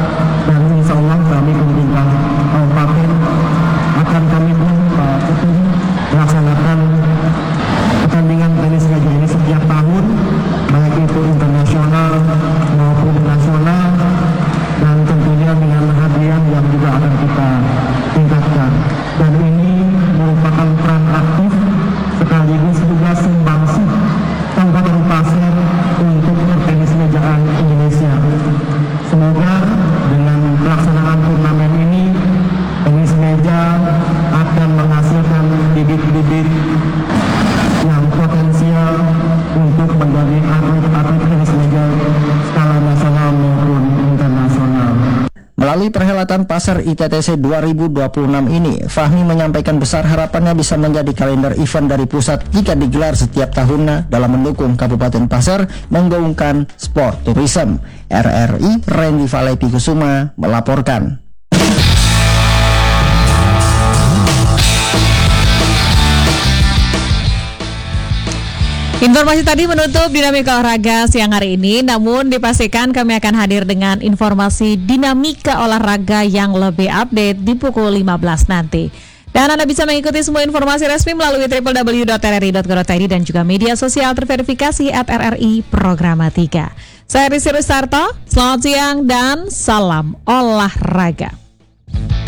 dan insya Allah kami pemerintah kabupaten akan komitmen melaksanakan pertandingan tenis meja ini setiap tahun, baik itu internasional maupun nasional, dan tentunya dengan hadiah yang juga akan kita tingkatkan. Dan ini merupakan peran aktif sekaligus juga sumbangsih Kabupaten Pasir untuk pertenis mejaan Indonesia. Semoga dengan pelaksanaan turnamen ini tenis meja akan menghasilkan bibit-bibit yang potensial untuk menjadi atlet-atlet tenis meja skala nasional maupun internasional. Melalui perhelatan Pasar ITTC 2026 ini, Fahmi menyampaikan besar harapannya bisa menjadi kalender event dari pusat jika digelar setiap tahunnya dalam mendukung Kabupaten Pasir menggaungkan sport tourism. RRI Randy Valepi Kusuma melaporkan. Informasi tadi menutup Dinamika Olahraga siang hari ini, namun dipastikan kami akan hadir dengan informasi dinamika olahraga yang lebih update di pukul 15 nanti. Dan Anda bisa mengikuti semua informasi resmi melalui www.rri.go.id dan juga media sosial terverifikasi @RRI Programa 3. Saya Rizky Rustarto, selamat siang dan salam olahraga.